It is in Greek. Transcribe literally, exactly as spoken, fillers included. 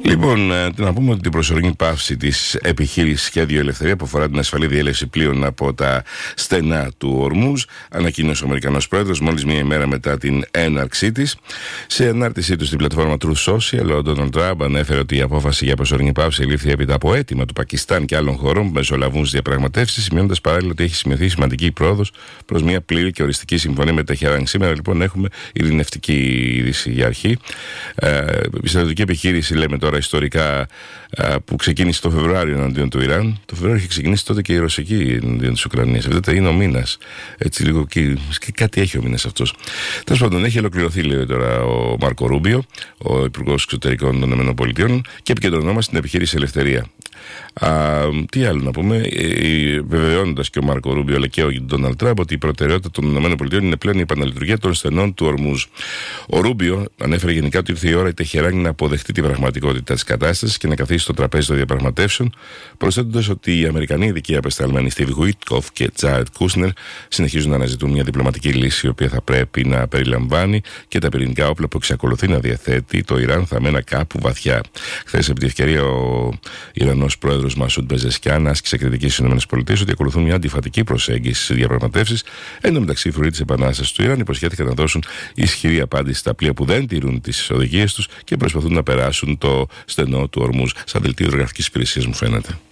Λοιπόν, να πούμε ότι την προσωρινή πάυση της επιχείρησης Σχέδιο Ελευθερία που αφορά την ασφαλή διέλευση πλοίων από τα στενά του Ορμούζ ανακοίνωσε ο Αμερικανός Πρόεδρος μόλις μία ημέρα μετά την έναρξή της. Σε ανάρτησή του στην πλατφόρμα Truth Social, ο Ντόναλντ Τραμπ ανέφερε ότι η απόφαση για προσωρινή πάυση λήφθη έπειτα από αίτημα του Πακιστάν και άλλων χωρών που μεσολαβούν στις διαπραγματεύσεις, σημειώνοντας παράλληλα ότι έχει σημειωθεί σημαντική πρόοδος προς μια πλήρη και οριστική συμφωνία με Τεχεράν. Σήμερα λοιπόν έχουμε ειρηνευτική είδηση για αρχή. Ε, η στρατιωτική επιχείρηση, λέμε τώρα ιστορικά, που ξεκίνησε το Φεβρουάριο εναντίον του Ιράν. Το Φεβρουάριο είχε ξεκινήσει τότε και η Ρωσική εναντίον της Ουκρανίας. Αυτό είναι ο μήνας. Έτσι λίγο και, και κάτι έχει ο μήνας αυτός. Τέλος πάντων, έχει ολοκληρωθεί, λέει τώρα ο Μάρκο Ρούμπιο, ο Υπουργός Εξωτερικών των ΗΠΑ, και επικεντρωνόμαστε στην επιχείρηση Ελευθερία. Α, τι άλλο να πούμε, ε, βεβαιώνοντας και ο Μάρκο Ρούμπιο αλλά και ο Ντόναλντ Τραμπ ότι η προτεραιότητα των ΗΠΑ είναι πλέον η επαναλειτουργία των στενών του Ορμούζ. Ο Ρούμπιο ανέφερε γενικά ότι ήρθε η ώρα η Τεχεράνη να αποδεχτεί τη πραγματικότητα της κατάστασης και να καθίσει στο τραπέζι των διαπραγματεύσεων, προσθέτοντας ότι οι Αμερικανοί ειδικοί απεσταλμένοι Στίβ Γουίτκοφ και Τζάρετ Κούσνερ συνεχίζουν να αναζητούν μια διπλωματική λύση η οποία θα πρέπει να περιλαμβάνει και τα πυρηνικά όπλα που εξακολουθεί να διαθέτει το Ιράν θαμμένα κάπου βαθιά. Χθες, επί τη ευκαιρία, ο Ιρανός πρόεδρος Μασούντ Πεζεσκιάν άσκησε κριτική στις ΗΠΑ ότι ακολουθούν μια αντιφατική προσέγγιση στις διαπραγματεύσεις. Εν τω μεταξύ, οι φρουροί της Επανάστασης του Ιράν υποσχέθηκαν να δώσουν ισχυρή απάντηση στα πλοία που δεν τηρούν τις οδηγίες τους και προσπαθούν να περάσουν το στενό του Ορμούζ. Σαν δελτίο γραφικής υπηρεσίας μου φαίνεται.